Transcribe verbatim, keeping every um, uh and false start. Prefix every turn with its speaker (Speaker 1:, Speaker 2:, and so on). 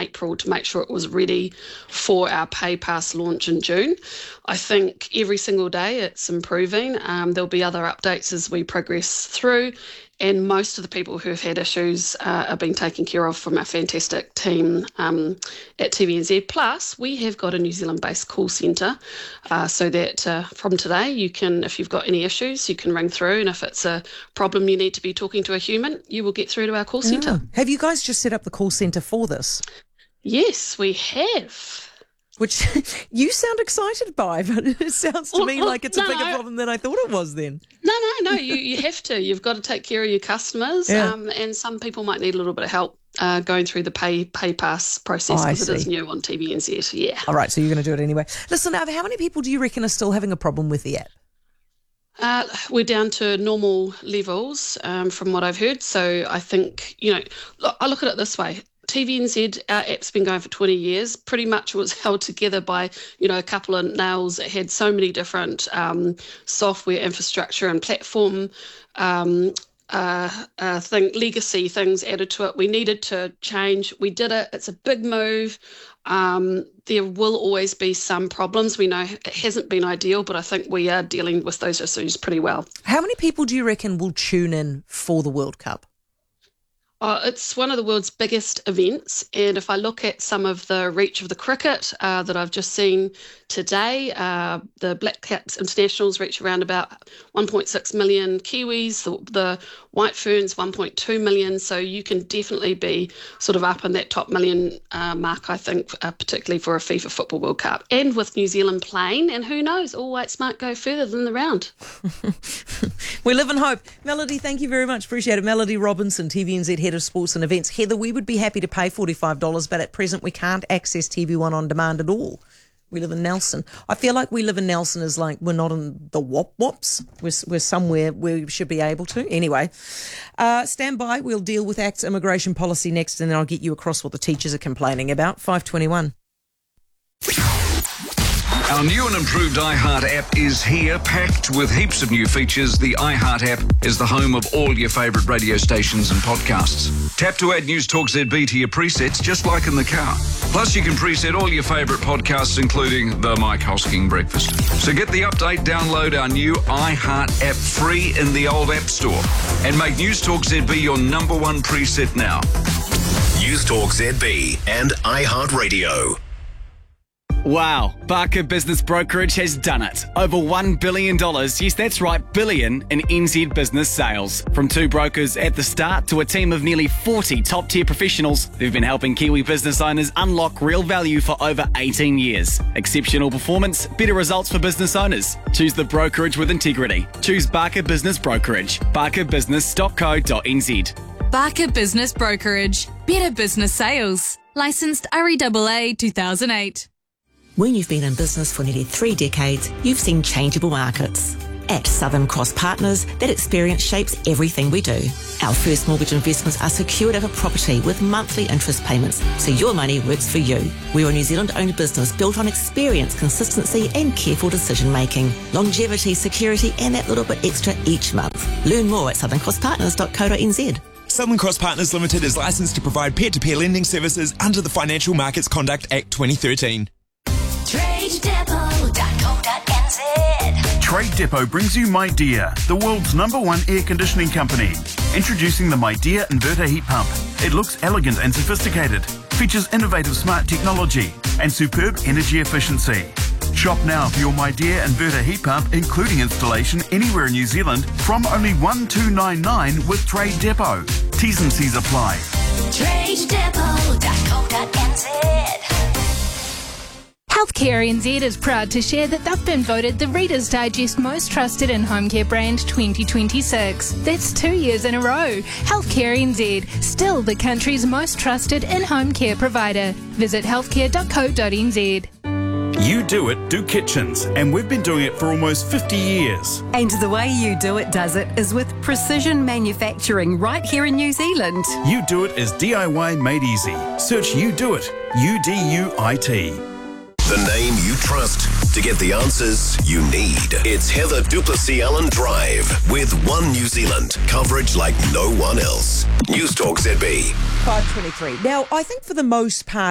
Speaker 1: April to make sure it was ready for our Pay Pass launch in June. I think every single day it's improving. Um, there'll be other updates as we progress through, and most of the people who have had issues uh, are being taken care of from our fantastic team um, at T V N Z. Plus, we have got a New Zealand-based call centre uh, so that uh, from today you can, if you've got any issues, you can ring through, and if it's a problem you need to be talking to a human, you will get through to our call centre.
Speaker 2: Oh. Have you guys just set up the call centre for this?
Speaker 1: Yes, we have.
Speaker 2: Which you sound excited by, but it sounds to
Speaker 1: well,
Speaker 2: me
Speaker 1: well,
Speaker 2: like it's a
Speaker 1: no,
Speaker 2: bigger
Speaker 1: no.
Speaker 2: problem than I thought it was then.
Speaker 1: No, no, no, you, you have to. You've got to take care of your customers,
Speaker 2: Yeah.
Speaker 1: um, and some people might need a little bit of help uh, going through the pay pay pass process
Speaker 2: Oh, I
Speaker 1: because it is
Speaker 2: see.
Speaker 1: new on T V N Z. Yeah.
Speaker 2: All right, so you're going to do it anyway. Listen, Av, how many people do you reckon are still having a problem with the app?
Speaker 1: Uh, we're down to normal levels um, from what I've heard. So I think, you know, look, I look at it this way. T V N Z, our app's been going for twenty years, pretty much was held together by, you know, a couple of nails. It had so many different um, software infrastructure and platform um, uh, uh, thing, legacy things added to it. We needed to change. We did it. It's a big move. Um, there will always be some problems. We know it hasn't been ideal, but I think we are dealing with those issues pretty well.
Speaker 2: How many people do you reckon will tune in for the World Cup?
Speaker 1: Uh, it's one of the world's biggest events, and if I look at some of the reach of the cricket uh, that I've just seen today, uh, the Black Caps Internationals reach around about one point six million Kiwis, the, the White Ferns one point two million, so you can definitely be sort of up in that top million uh, mark, I think, uh, particularly for a FIFA Football World Cup. And with New Zealand playing, and who knows, all Whites might go further than the round.
Speaker 2: We live in hope. Melody, thank you very much. Appreciate it. Melody Robinson, T V N Z Head of Sports and Events. Heather, we would be happy to pay forty-five dollars, but at present we can't access T V one on demand at all. We live in Nelson. I feel like we live in Nelson is like we're not in the wop wops. We're, we're somewhere where we should be able to. Anyway, uh, stand by. We'll deal with ACT's immigration policy next, and then I'll get you across what the teachers are complaining about. five twenty-one.
Speaker 3: Our new and improved iHeart app is here, packed with heaps of new features. The iHeart app is the home of all your favourite radio stations and podcasts. Tap to add News Talk Z B to your presets, just like in the car. Plus, you can preset all your favourite podcasts, including the Mike Hosking Breakfast. So get the update, download our new iHeart app free in the old App Store, and make News Talk Z B your number one preset now.
Speaker 4: News Talk Z B and iHeart Radio.
Speaker 5: Wow, Barker Business Brokerage has done it. Over one billion dollars, yes that's right, billion, in N Z business sales. From two brokers at the start to a team of nearly forty top-tier professionals who've been helping Kiwi business owners unlock real value for over eighteen years. Exceptional performance, better results for business owners. Choose the brokerage with integrity. Choose Barker Business Brokerage. barker business dot co dot n z.
Speaker 6: Barker Business Brokerage. Better business sales. Licensed R E A A two thousand eight.
Speaker 7: When you've been in business for nearly three decades, you've seen changeable markets. At Southern Cross Partners, that experience shapes everything we do. Our first mortgage investments are secured over property with monthly interest payments, so your money works for you. We're a New Zealand-owned business built on experience, consistency and careful decision-making. Longevity, security and that little bit extra each month. Learn more at southern cross partners dot co dot n z.
Speaker 8: Southern Cross Partners Limited is licensed to provide peer-to-peer lending services under the Financial Markets Conduct Act twenty thirteen.
Speaker 9: trade depot dot co dot n z.
Speaker 10: Trade Depot brings you MyDear, the world's number one air conditioning company. Introducing the MyDear Inverter Heat Pump. It looks elegant and sophisticated, features innovative smart technology and superb energy efficiency. Shop now for your MyDear Inverter Heat Pump, including installation anywhere in New Zealand, from only one two nine nine with Trade Depot. T's and C's apply.
Speaker 9: trade depot dot co dot n z.
Speaker 11: Healthcare N Z is proud to share that they've been voted the Reader's Digest Most Trusted in-Home Care Brand twenty twenty-six. That's two years in a row. Healthcare N Z, still the country's most trusted in-home care provider. Visit healthcare dot co dot n z.
Speaker 10: You Do It Do Kitchens, and we've been doing it for almost fifty years.
Speaker 12: And the way You Do It does it is with precision manufacturing right here in New Zealand.
Speaker 10: You Do It is D I Y made easy. Search You Do It, U D U I T.
Speaker 4: The name you trust to get the answers you need. It's Heather Duplessis Allen Drive with One New Zealand. Coverage like no one else. News Talk Z B.
Speaker 2: five twenty-three. Now, I think for the most part,